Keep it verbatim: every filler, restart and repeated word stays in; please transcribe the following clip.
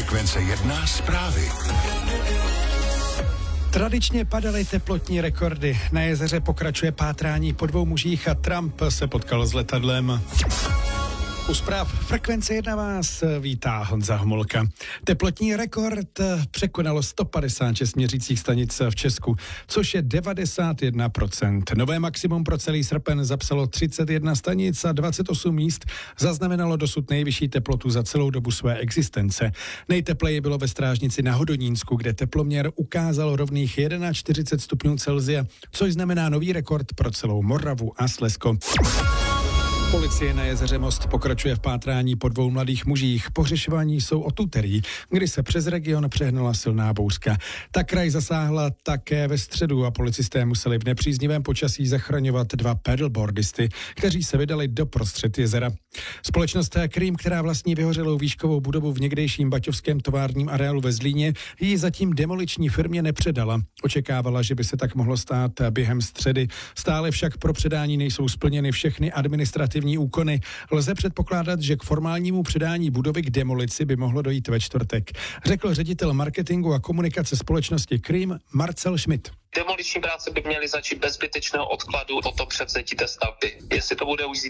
Frekvence jedna zprávy. Tradičně padaly teplotní rekordy. Na jezeře pokračuje pátrání po dvou mužích a Trump se potkal s letadlem. U zpráv Frekvence jedna vás vítá Honza Homolka. Teplotní rekord překonalo sto padesát šest měřících stanic v Česku, což je devadesát jedna procent. Nové maximum pro celý srpen zapsalo třicet jedna stanic a dvacet osm míst zaznamenalo dosud nejvyšší teplotu za celou dobu své existence. Nejtepleji bylo ve Strážnici na Hodonínsku, kde teploměr ukázal rovných čtyřicet jedna stupňů Celsia, což znamená nový rekord pro celou Moravu a Slezsko. Policie na jezeře Most pokračuje v pátrání po dvou mladých mužích. Pohřešování jsou od úterý, kdy se přes region přehnala silná bouřka. Ta kraj zasáhla také ve středu a policisté museli v nepříznivém počasí zachraňovat dva paddleboardisty, kteří se vydali do prostřed jezera. Společnost Cream, která vlastní vyhořelou výškovou budovu v někdejším baťovském továrním areálu ve Zlíně, ji zatím demoliční firmě nepředala. Očekávala, že by se tak mohlo stát během středy. Stále však pro předání nejsou splněny všechny administrativní úkony. Lze předpokládat, že k formálnímu předání budovy k demolici by mohlo dojít ve čtvrtek, řekl ředitel marketingu a komunikace společnosti Cream Marcel Schmidt. Demoliční práce by měly začít bez zbytečného odkladu po to převzetí té stavby. Jestli to bude už